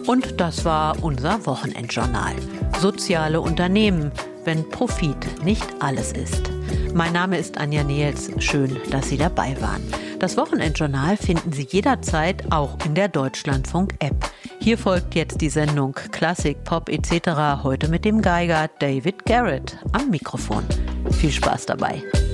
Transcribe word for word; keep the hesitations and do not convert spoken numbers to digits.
Und das war unser Wochenendjournal. Soziale Unternehmen, wenn Profit nicht alles ist. Mein Name ist Anja Nehls. Schön, dass Sie dabei waren. Das Wochenendjournal finden Sie jederzeit auch in der Deutschlandfunk-App. Hier folgt jetzt die Sendung Klassik, Pop et cetera. Heute mit dem Geiger David Garrett am Mikrofon. Viel Spaß dabei.